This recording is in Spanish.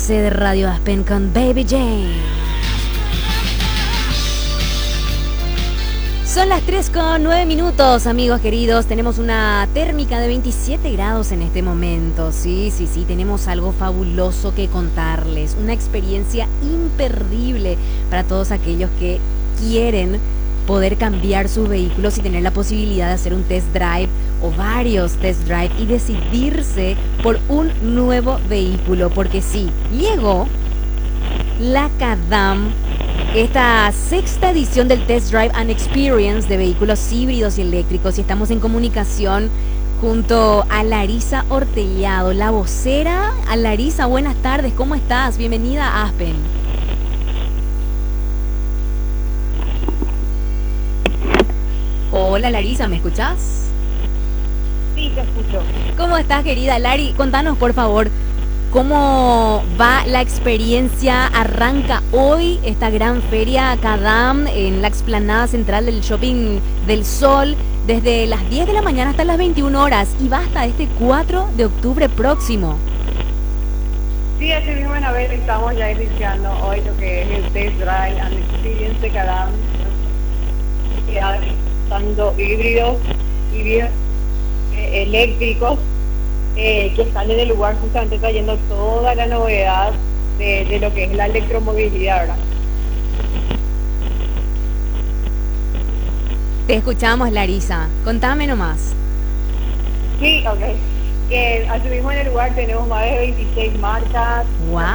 14 de Radio Aspen con Baby Jane. Son las 3:09, amigos queridos. Tenemos una térmica de 27 grados en este momento. Sí, tenemos algo fabuloso que contarles. Una experiencia imperdible para todos aquellos que quieren poder cambiar sus vehículos y tener la posibilidad de hacer un test drive o varios test drive y decidirse por un nuevo vehículo. Porque sí, llegó la CADAM, esta sexta edición del Test Drive and Experience de vehículos híbridos y eléctricos, y estamos en comunicación junto a Larisa Ortellado, la vocera. A Larisa, buenas tardes, ¿cómo estás? Bienvenida a Aspen. Hola Larisa, ¿me escuchás? Sí, te escucho. ¿Cómo estás, querida Lari? Contanos, por favor, ¿cómo va la experiencia? Arranca hoy esta gran feria CADAM en la explanada central del Shopping del Sol desde las 10 de la mañana hasta las 21 horas y va hasta este 4 de octubre próximo. Sí, así mismo, a ver, estamos ya iniciando hoy lo que es el Test Drive and Experience de CADAM, tanto híbridos y bien eléctricos, que están en el lugar justamente trayendo toda la novedad de lo que es la electromovilidad, ¿verdad? Te escuchamos, Larisa. Contame nomás. Sí, ok. Que así mismo en el lugar tenemos más de 26 marcas, ¡Wow!